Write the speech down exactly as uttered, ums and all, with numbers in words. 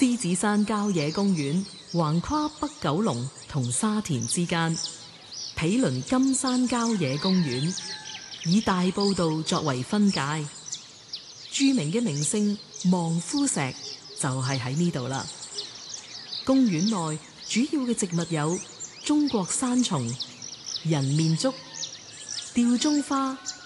獅子山郊野公園橫跨北九龍同沙田之間，毗鄰金山郊野公園，以大埔道作為分界。著名嘅名勝望夫石就係喺呢度啦。公園內主要嘅植物有中國山松、人面竹、吊鐘花、